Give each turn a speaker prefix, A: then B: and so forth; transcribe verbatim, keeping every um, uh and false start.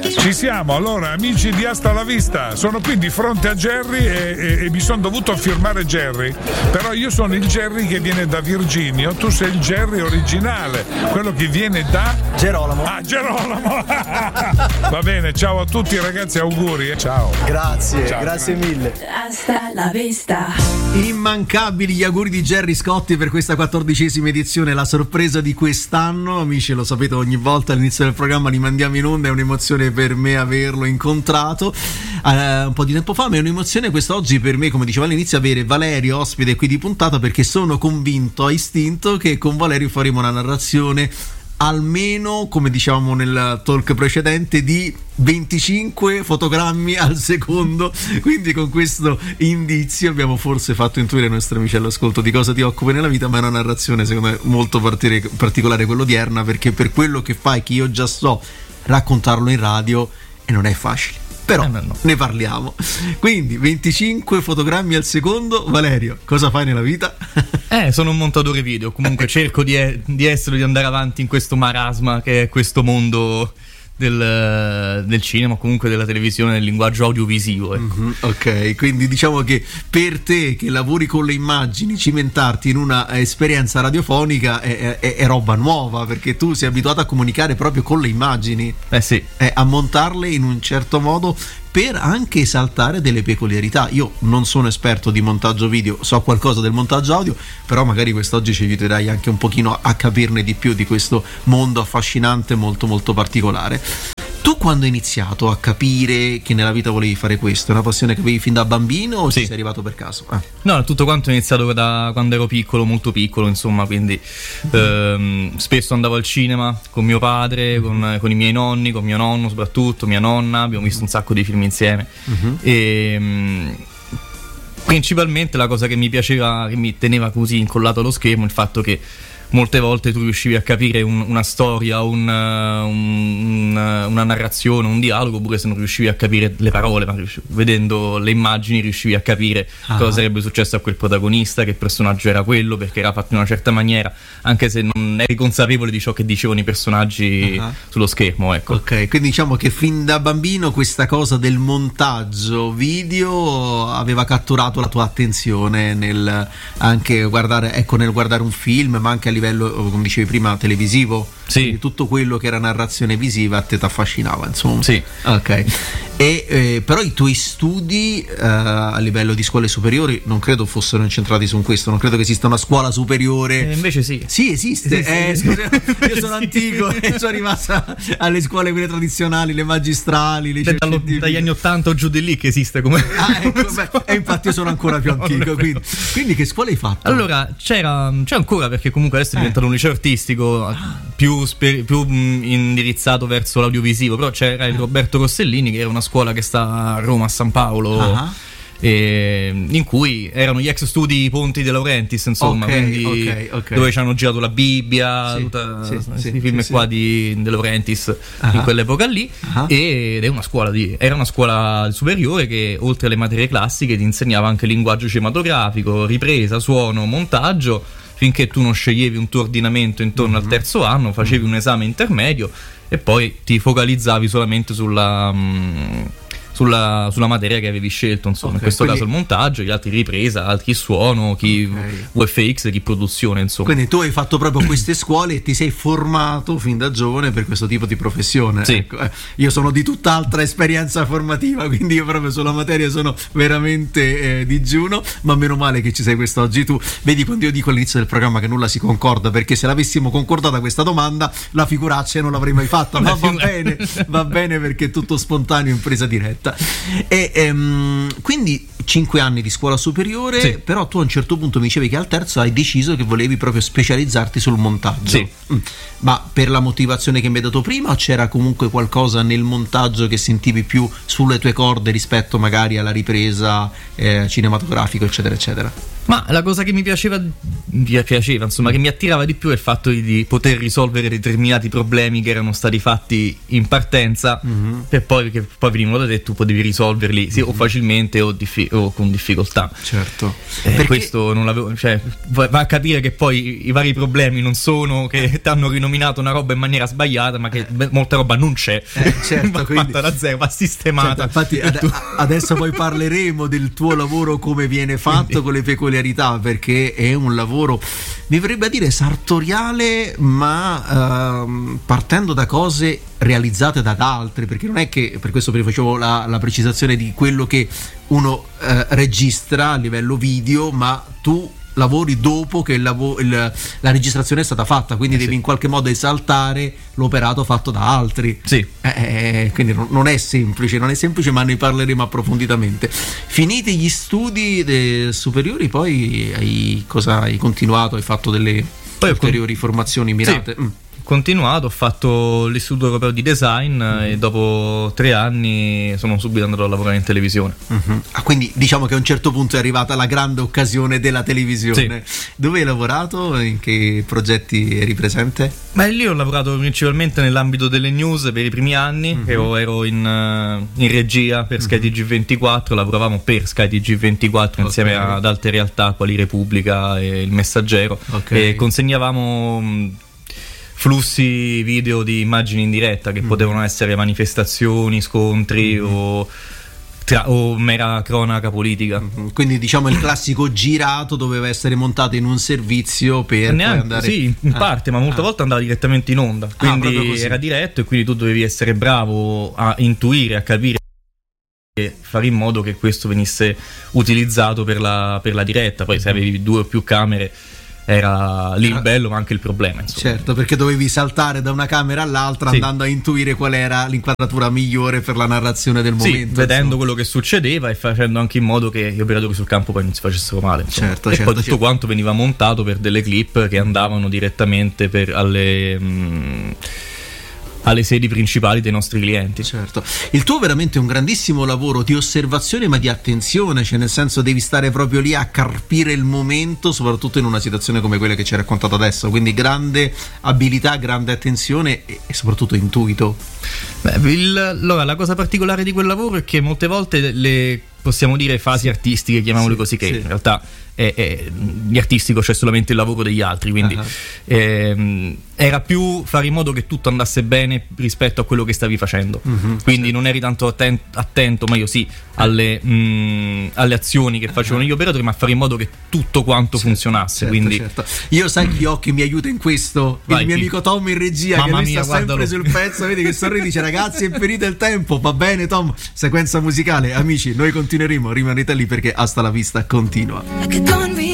A: Ci siamo, allora amici di Hasta la Vista, sono qui di fronte a Jerry e, e, e mi sono dovuto firmare Jerry, però io sono il Jerry che viene da Virginio, tu sei il Jerry originale, quello che viene da
B: Gerolamo.
A: Ah, Gerolamo! Va bene, ciao a tutti ragazzi, auguri, eh. Ciao.
B: Grazie,
A: Ciao,
B: grazie mille.
C: Hasta la vista.
D: Immancabili gli auguri di Gerry Scotti per questa quattordicesima edizione, la sorpresa di quest'anno. Amici, lo sapete, ogni volta all'inizio del programma li mandiamo in onda, è un'emozione per me averlo incontrato eh, un po' di tempo fa, ma è un'emozione quest'oggi per me, come dicevo all'inizio, avere Valerio ospite qui di puntata, perché sono convinto a istinto che con Valerio faremo una narrazione almeno, come dicevamo nel talk precedente, di venticinque fotogrammi al secondo. Quindi con questo indizio abbiamo forse fatto intuire ai nostri amici all'ascolto di cosa ti occupi nella vita, ma è una narrazione secondo me molto particolare quella odierna, perché per quello che fai, che io già so, raccontarlo in radio e non è facile, però eh no. ne parliamo. Quindi venticinque fotogrammi al secondo. Valerio, cosa fai nella vita?
E: Eh, sono un montatore video, comunque cerco di, e- di essere, di andare avanti in questo marasma che è questo mondo del, del cinema, comunque della televisione, del linguaggio audiovisivo, ecco.
D: Mm-hmm, ok, quindi diciamo che per te che lavori con le immagini, cimentarti in una esperienza radiofonica è, è, è roba nuova, perché tu sei abituato a comunicare proprio con le immagini,
E: eh sì,
D: eh, a montarle in un certo modo per anche esaltare delle peculiarità. Io non sono esperto di montaggio video, so qualcosa del montaggio audio, però magari quest'oggi ci aiuterai anche un pochino a capirne di più di questo mondo affascinante, molto molto particolare. Tu quando hai iniziato a capire che nella vita volevi fare questo? È una passione che avevi fin da bambino o
E: sì.
D: ci sei arrivato per caso? Ah.
E: No, tutto quanto è iniziato da quando ero piccolo, molto piccolo, insomma, quindi ehm, spesso andavo al cinema con mio padre, con, con i miei nonni, con mio nonno soprattutto, mia nonna, abbiamo visto un sacco di film insieme. Uh-huh. E mh, principalmente la cosa che mi piaceva, che mi teneva così incollato allo schermo, il fatto che molte volte tu riuscivi a capire un, una storia, un, un, una narrazione, un dialogo, oppure se non riuscivi a capire le parole, ma vedendo le immagini riuscivi a capire ah. cosa sarebbe successo a quel protagonista, che personaggio era quello, perché era fatto in una certa maniera, anche se non eri consapevole di ciò che dicevano i personaggi uh-huh. sullo schermo, ecco.
D: Ok, quindi diciamo che fin da bambino questa cosa del montaggio video aveva catturato la tua attenzione nel anche guardare, ecco, nel guardare un film, ma anche a livello, come dicevi prima, televisivo.
E: Sì.
D: Quindi tutto quello che era narrazione visiva a te ti affascinava, insomma.
E: Sì.
D: Ok. E eh, però i tuoi studi eh, a livello di scuole superiori non credo fossero incentrati su questo, non credo che esista una scuola superiore.
E: E invece sì.
D: Sì, esiste.
E: Sì,
D: eh,
E: sì.
D: Scusa, io sono sì. antico e sono rimasta alle scuole quelle tradizionali, le magistrali, le
E: dallo, dagli anni ottanta o giù di lì che esiste come.
D: Ah, ecco, beh, e infatti io sono ancora più antico. Quindi, quindi che scuola hai fatto?
E: Allora, c'era, c'è ancora, perché comunque adesso è diventato eh. un liceo artistico ah. più, sper, più mh, indirizzato verso l'audiovisivo, però c'era il Roberto Rossellini, che era una scuola che sta a Roma, a San Paolo. Uh-huh. E, in cui erano gli ex studi Ponti De Laurentiis, insomma,
D: okay,
E: quindi
D: okay, okay.
E: dove ci hanno girato la Bibbia,
D: sì,
E: tutta,
D: sì,
E: questi
D: sì,
E: film
D: sì,
E: qua
D: sì.
E: di De Laurentiis uh-huh. in quell'epoca lì. Uh-huh. Ed è una scuola di, era una scuola superiore che oltre alle materie classiche ti insegnava anche linguaggio cinematografico, ripresa, suono, montaggio, finché tu non sceglievi un tuo ordinamento intorno uh-huh. al terzo anno, facevi uh-huh. un esame intermedio e poi ti focalizzavi solamente sulla mh, Sulla, sulla materia che avevi scelto, insomma, okay, in questo quindi... caso il montaggio, gli altri ripresa, altri suono, chi okay. V F X, chi produzione, insomma.
D: Quindi tu hai fatto proprio queste scuole e ti sei formato fin da giovane per questo tipo di professione.
E: Sì.
D: Ecco, eh, io sono di tutt'altra esperienza formativa, quindi io proprio sulla materia sono veramente eh, digiuno, ma meno male che ci sei quest'oggi tu. Vedi, quando io dico all'inizio del programma che nulla si concorda, perché se l'avessimo concordata questa domanda la figuraccia non l'avrei mai fatta, ma va bene, va bene perché è tutto spontaneo in presa diretta. E ehm, quindi cinque anni di scuola superiore, sì. Però tu a un certo punto mi dicevi che al terzo hai deciso che volevi proprio specializzarti sul montaggio.
E: Sì.
D: Ma per la motivazione che mi hai dato prima o c'era comunque qualcosa nel montaggio che sentivi più sulle tue corde rispetto magari alla ripresa eh, cinematografica, eccetera eccetera?
E: Ma la cosa che mi piaceva, mi piaceva, insomma, che mi attirava di più è il fatto di, di poter risolvere determinati problemi che erano stati fatti in partenza, mm-hmm. per poi che poi venivano da te e tu potevi risolverli sì, mm-hmm. o facilmente o, diffi- o con difficoltà.
D: Certo.
E: Eh,
D: Perché...
E: questo non l'avevo, cioè, va a capire che poi i vari problemi non sono che ti hanno rinominato una roba in maniera sbagliata, ma che eh. molta roba non c'è,
D: eh, certo,
E: va
D: quindi...
E: fatta da zero, va sistemata.
D: Certo, infatti ad- adesso poi parleremo del tuo lavoro, come viene fatto, quindi... con le peculiarità, perché è un lavoro, mi verrebbe a dire sartoriale, ma ehm, partendo da cose realizzate da altri, perché non è che, per questo vi facevo la, la precisazione di quello che uno eh, registra a livello video, ma tu lavori dopo che il lav- il, la registrazione è stata fatta, quindi eh devi sì. in qualche modo esaltare l'operato fatto da altri.
E: Sì.
D: Eh, quindi non, non è semplice, non è semplice, ma ne parleremo approfonditamente. Finiti gli studi de- superiori, poi hai, cosa hai continuato? Hai fatto delle poi ulteriori con... formazioni mirate?
E: Sì.
D: Mm.
E: Continuato, ho fatto l'Istituto Europeo di Design mm. e dopo tre anni sono subito andato a lavorare in televisione.
D: Mm-hmm. Ah, quindi diciamo che a un certo punto è arrivata la grande occasione della televisione. Sì. Dove hai lavorato? In che progetti eri presente?
E: Beh, lì ho lavorato principalmente nell'ambito delle news per i primi anni, mm-hmm. ero, ero in, in regia per Sky mm-hmm. T G ventiquattro, lavoravamo per Sky T G ventiquattro okay. insieme ad altre realtà quali Repubblica e Il Messaggero, okay. e consegnavamo flussi video di immagini in diretta che mm. potevano essere manifestazioni, scontri mm. o, tra, o mera cronaca politica.
D: Mm-hmm. Quindi diciamo il classico girato doveva essere montato in un servizio per
E: Neanche,
D: poi andare...
E: Sì, in ah. parte, ma molte ah. volte andava direttamente in onda, quindi ah, era diretto e quindi tu dovevi essere bravo a intuire, a capire e fare in modo che questo venisse utilizzato per la, per la diretta. Poi se avevi due o più camere era lì il bello, ma anche il problema, insomma.
D: Certo, perché dovevi saltare da una camera all'altra, sì. andando a intuire qual era l'inquadratura migliore per la narrazione del momento.
E: Sì, vedendo insomma. quello che succedeva e facendo anche in modo che gli operatori sul campo poi non si facessero male, insomma. Certo, e certo, poi tutto certo. quanto veniva montato per delle clip che andavano direttamente per alle... Mh, alle sedi principali dei nostri clienti.
D: Certo. Il tuo è veramente un grandissimo lavoro di osservazione, ma di attenzione, cioè nel senso devi stare proprio lì a carpire il momento, soprattutto in una situazione come quella che ci hai raccontato adesso, quindi grande abilità, grande attenzione e, e soprattutto intuito.
E: Beh, il, allora la cosa particolare di quel lavoro è che molte volte le possiamo dire fasi artistiche, chiamiamole sì, così, che sì. in realtà è, è, di artistico c'è solamente il lavoro degli altri, quindi uh-huh. ehm, era più fare in modo che tutto andasse bene rispetto a quello che stavi facendo, uh-huh, quindi sì. non eri tanto attento, attento ma io sì alle, mh, alle azioni che facevano uh-huh. gli operatori, ma fare in modo che tutto quanto certo, funzionasse, certo, quindi
D: certo. Io sai chi ho che mi aiuta in questo? Vai, il mio chi? amico Tom in regia, Mamma che lui mia, sta sempre sul pezzo, vedi che sorride, dice ragazzi è finito il tempo, va bene Tom, sequenza musicale, amici noi continueremo, rimanete lì perché Hasta la Vista continua.